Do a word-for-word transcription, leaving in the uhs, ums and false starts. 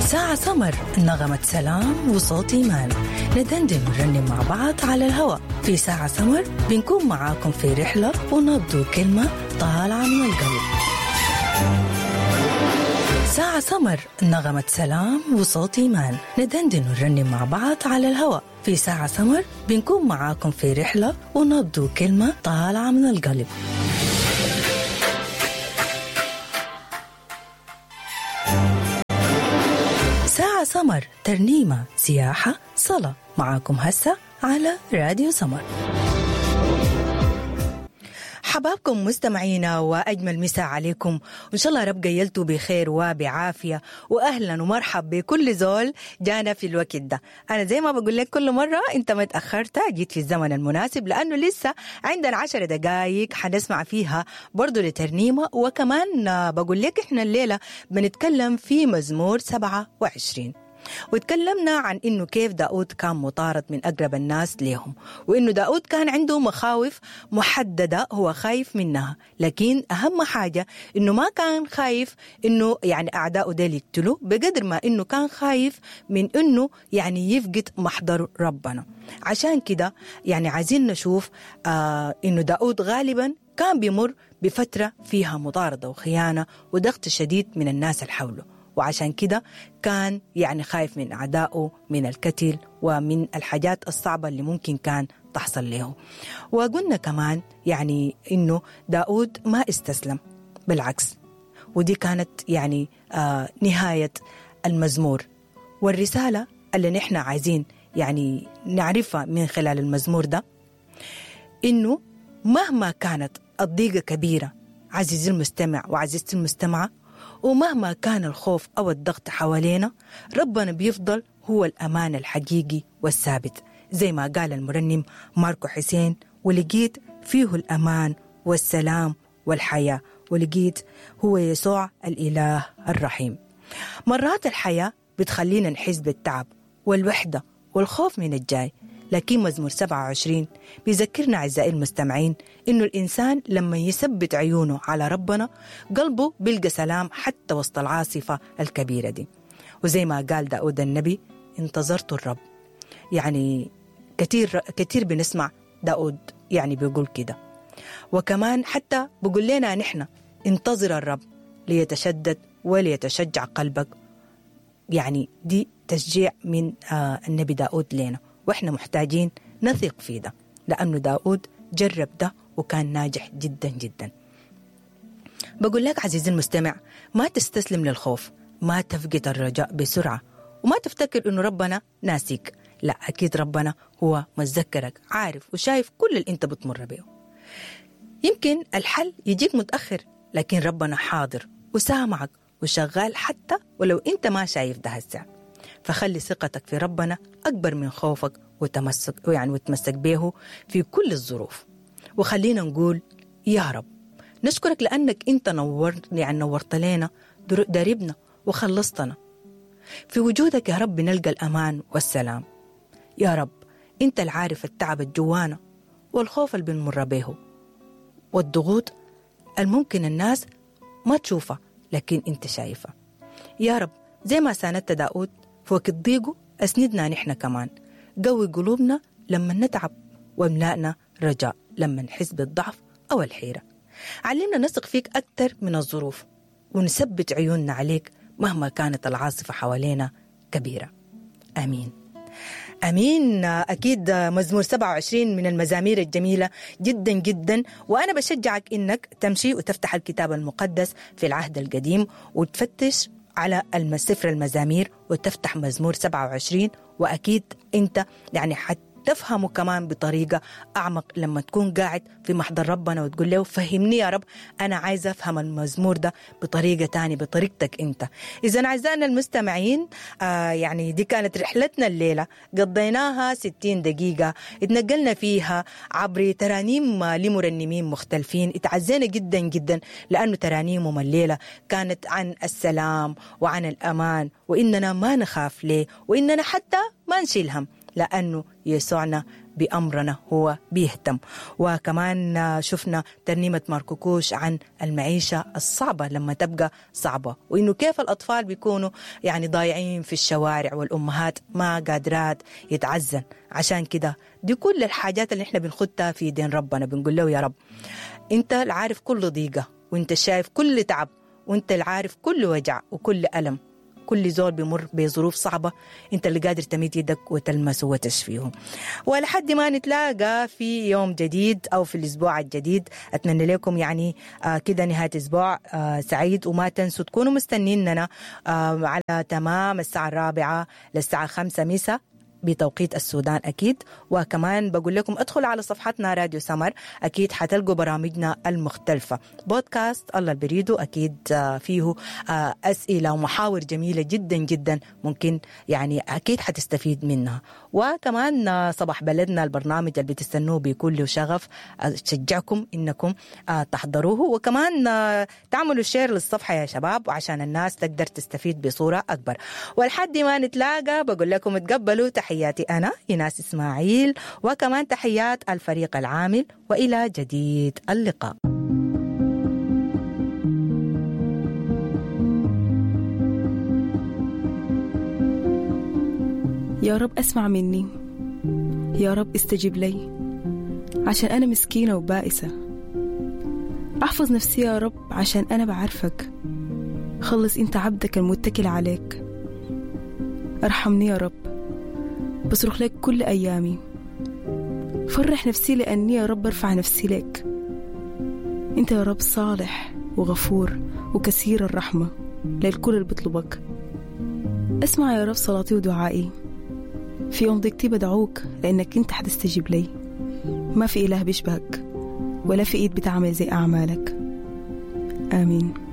ساعة سمر، نغمة سلام وصوت إيمان، ندندن ونرنم مع بعض على الهواء. في ساعة سمر بنكون معاكم في رحلة ونبدو كلمة طالعة من القلب. ساعة سمر، نغمة سلام وصوت إيمان، ندندن ونرنم مع بعض على الهواء. في ساعة سمر بنكون معاكم في رحلة ونبدو كلمة طالعة من القلب. ساعة سمر، ترنيمة، سياحة، صلاة، معاكم هسه على راديو سمر. حبابكم مستمعينا وأجمل مساء عليكم، وإن شاء الله رب قيلتوا بخير وبعافية، وأهلا ومرحب بكل زول جانا في الوقت ده. أنا زي ما بقول لك كل مرة أنت ما تأخرت، جيت في الزمن المناسب، لأنه لسه عندنا عشر دقايق حنسمع فيها برضو لترنيمة. وكمان بقول لك إحنا الليلة بنتكلم في مزمور سبعة وعشرين، وتكلمنا عن إنه كيف داود كان مطارد من أقرب الناس لهم، وإنه داود كان عنده مخاوف محددة هو خايف منها، لكن أهم حاجة إنه ما كان خايف إنه يعني أعداؤه ديل يقتلوا، بقدر ما إنه كان خايف من إنه يعني يفقد محضر ربنا. عشان كده يعني عايزين نشوف آه إنه داود غالبا كان بيمر بفترة فيها مطاردة وخيانة وضغط شديد من الناس اللي حوله، وعشان كده كان يعني خايف من أعدائه، من القتل ومن الحاجات الصعبة اللي ممكن كان تحصل له. وقلنا كمان يعني إنه داود ما استسلم، بالعكس، ودي كانت يعني آه نهاية المزمور. والرسالة اللي نحن عايزين يعني نعرفها من خلال المزمور ده إنه مهما كانت الضيقة كبيرة عزيزي المستمع وعزيزتي المستمعة، ومهما كان الخوف أو الضغط حوالينا، ربنا بيفضل هو الأمان الحقيقي والثابت، زي ما قال المرنم ماركو حسين: ولقيت فيه الأمان والسلام والحياة، ولقيت هو يسوع الإله الرحيم. مرات الحياة بتخلينا نحس بالتعب والوحدة والخوف من الجاي، لكن مزمور سبعة وعشرين بيذكرنا أعزائي المستمعين إنه الإنسان لما يثبت عيونه على ربنا قلبه بيلقى سلام حتى وسط العاصفة الكبيرة دي. وزي ما قال داود النبي: انتظرت الرب. يعني كتير كتير بنسمع داود يعني بيقول كده. وكمان حتى بيقول لنا نحن: انتظر الرب ليتشدد وليتشجع قلبك. يعني دي تشجيع من آه النبي داود لنا، وإحنا محتاجين نثق في ده، لأنه داود جرب ده وكان ناجح جدا جدا. بقول لك عزيزي المستمع، ما تستسلم للخوف، ما تفقد الرجاء بسرعة، وما تفتكر إنه ربنا ناسيك. لا، أكيد ربنا هو متذكرك، عارف وشايف كل اللي أنت بتمر به. يمكن الحل يجيك متأخر، لكن ربنا حاضر وسامعك وشغال حتى ولو أنت ما شايف ده هسه. فخلي ثقتك في ربنا أكبر من خوفك وتمسك يعني وتمسك به في كل الظروف. وخلينا نقول: يا رب نشكرك لأنك أنت نورت يعني نورت لنا دربنا وخلصتنا. في وجودك يا رب نلقى الأمان والسلام. يا رب أنت العارف التعب الجوانا والخوف اللي بنمر به والضغوط الممكن الناس ما تشوفها لكن أنت شايفها. يا رب زي ما ساندت داود في وقت ضيقه، أسندنا نحن كمان، قوي قلوبنا لما نتعب، واملأنا رجاء لما نحس بالضعف أو الحيرة. علمنا نثق فيك أكثر من الظروف، ونثبت عيوننا عليك مهما كانت العاصفة حوالينا كبيرة. آمين أمين. أكيد مزمور سبعة وعشرين من المزامير الجميلة جدا جدا، وأنا بشجعك إنك تمشي وتفتح الكتاب المقدس في العهد القديم وتفتش على سفر المزامير وتفتح مزمور سبعة وعشرين، وأكيد أنت يعني حتفهمه كمان بطريقة أعمق لما تكون قاعد في محضر ربنا وتقول له: فهمني يا رب، أنا عايزة أفهم المزمور ده بطريقة تانية، بطريقتك أنت. إذن أعزائنا المستمعين، آه يعني دي كانت رحلتنا الليلة، قضيناها ستين دقيقة، اتنقلنا فيها عبر ترانيم لمرنمين مختلفين. اتعزينا جدا جدا لأنه ترانيمهم الليلة كانت عن السلام وعن الأمان، وإننا ما نخاف ليه، وإننا حتى ما نشيل هم، لأنه يسوعنا بأمرنا، هو بيهتم. وكمان شفنا ترنيمة ماركوكوش عن المعيشة الصعبة لما تبقى صعبة، وإنه كيف الأطفال بيكونوا يعني ضايعين في الشوارع والأمهات ما قادرات يتعزن. عشان كده دي كل الحاجات اللي احنا بنخدها في دين ربنا، بنقول له يا رب انت العارف كل ضيقة، وانت شايف كل تعب، وانت العارف كل وجع وكل ألم. كل زول بيمر بظروف صعبة انت اللي قادر تميد يدك وتلمسه وتشفيهم. ولحد ما نتلاقى في يوم جديد او في الاسبوع الجديد، اتمنى لكم يعني آه كده نهاية اسبوع آه سعيد، وما تنسوا تكونوا مستنيننا آه على تمام الساعة الرابعة للساعة خمسة مساء بتوقيت السودان أكيد. وكمان بقول لكم ادخلوا على صفحتنا راديو سمر، أكيد حتلقوا برامجنا المختلفة. بودكاست الله البريدو أكيد فيه أسئلة ومحاور جميلة جدا جدا، ممكن يعني أكيد حتستفيد منها. وكمان صباح بلدنا البرنامج اللي بتستنوه بكل شغف، أشجعكم إنكم تحضروه، وكمان تعملوا شير للصفحة يا شباب عشان الناس تقدر تستفيد بصورة أكبر. ولحد ما نتلاقى بقول لكم تقبلوا تحياتي أنا إيناس إسماعيل، وكمان تحيات الفريق العامل، وإلى جديد اللقاء. يا رب أسمع مني، يا رب استجب لي، عشان أنا مسكينة وبائسة. أحفظ نفسي يا رب عشان أنا بعرفك. خلص أنت عبدك المتكل عليك. ارحمني يا رب، بصرخ لك كل أيامي. فرح نفسي لأني يا رب ارفع نفسي لك. أنت يا رب صالح وغفور وكثير الرحمة للكل اللي بطلبك. اسمع يا رب صلاتي ودعائي. في يوم ضيقتي بدعوك لأنك أنت حتستجيب لي. ما في إله بيشبهك ولا في إيد بتعمل زي أعمالك. آمين.